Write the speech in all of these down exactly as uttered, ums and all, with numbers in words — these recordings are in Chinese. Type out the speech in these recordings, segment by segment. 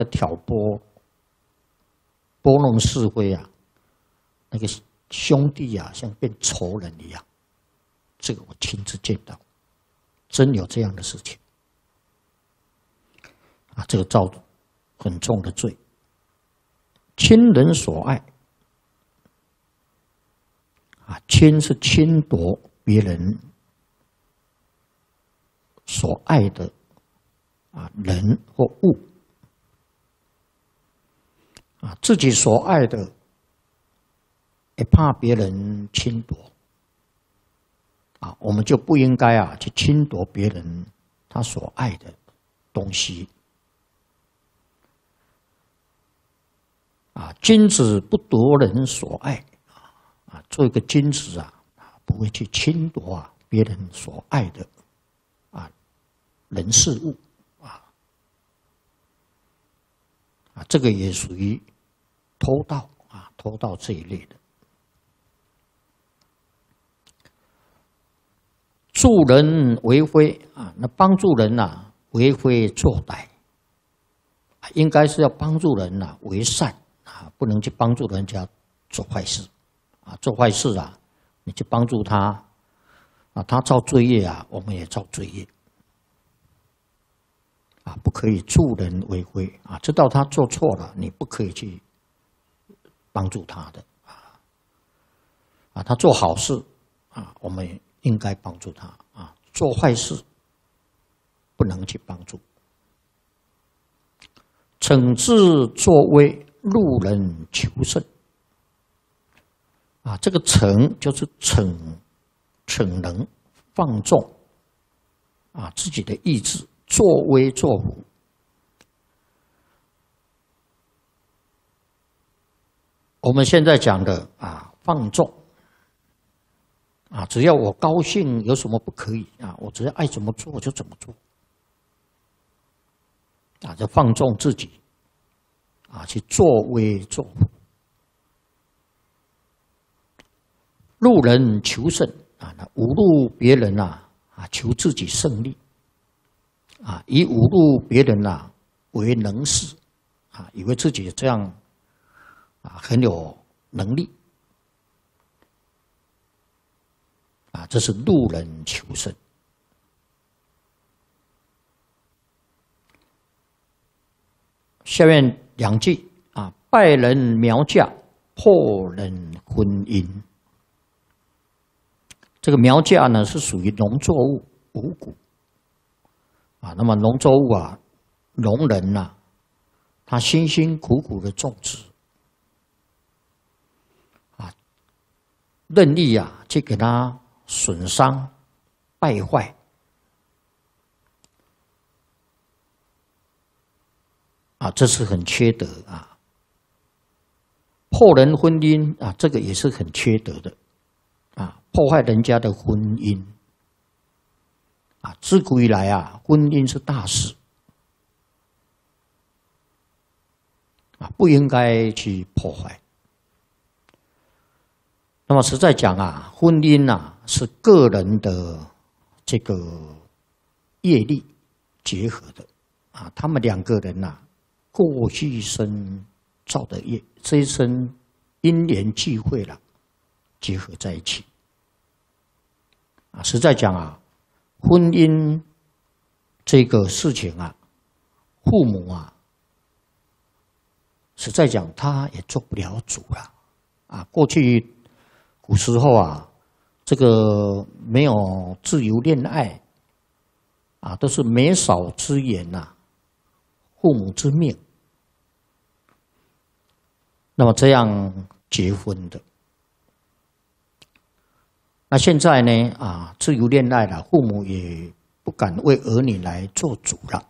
挑拨、拨弄是非啊，那个兄弟啊，像变仇人一样。这个我亲自见到，真有这样的事情啊！这个造很重的罪，亲人所爱啊，亲是侵夺别人所爱的啊人或物。啊，自己所爱的也怕别人侵夺，啊，我们就不应该啊去侵夺别人他所爱的东西。啊，君子不夺人所爱，啊，做一个君子啊，不会去侵夺啊别人所爱的啊人事物，啊，啊，这个也属于偷盗啊，偷盗这一类的。助人为非啊，那帮助人呐、啊，为非作歹，应该是要帮助人呐、啊、为善啊，不能去帮助人家做坏事啊，做坏事啊，你去帮助他啊，他造罪业啊，我们也造罪业啊，不可以助人为非啊，知道他做错了，你不可以去帮助他的啊，啊，他做好事啊，我们应该帮助他啊，做坏事不能去帮助。惩治作威，路人求胜啊，这个逞就是逞逞能放纵啊自己的意志，作威作福。我们现在讲的啊，放纵啊，只要我高兴，有什么不可以啊？我只要爱怎么做就怎么做啊，就放纵自己啊，去作威作福。路人求胜啊，侮辱别人啊，啊，求自己胜利啊，以侮辱别人啊为能事啊，以为自己这样啊很有能力啊，这是路人求胜。下面两句啊，拜人苗嫁，破人婚姻。这个苗嫁呢是属于农作物五谷啊，那么农作物啊，农人呐、啊，他辛辛苦苦的种植啊，任意啊去给他损伤、败坏啊，这是很缺德啊。破人婚姻啊，这个也是很缺德的啊，破坏人家的婚姻啊。自古以来啊，婚姻是大事啊，不应该去破坏。那么实在讲啊，婚姻啊是个人的这个业力结合的啊，他们两个人呐、啊，过去生造的业，这一生因缘际会了，结合在一起啊。实在讲啊，婚姻这个事情啊，父母啊，实在讲他也做不了主了啊。过去古时候啊，这个没有自由恋爱啊，都是媒妁之言呐、啊，父母之命。那么这样结婚的，那现在呢啊，自由恋爱了，父母也不敢为儿女来做主了。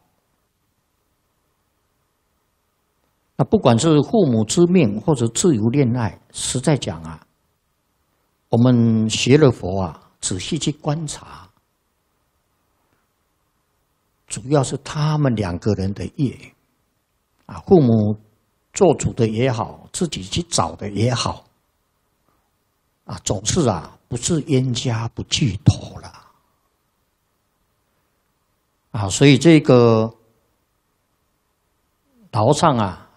那不管是父母之命或者自由恋爱，实在讲啊，我们学了佛啊，仔细去观察，主要是他们两个人的业啊，父母做主的也好，自己去找的也好，啊，总是啊，不是冤家不聚头了，啊，所以这个岛上啊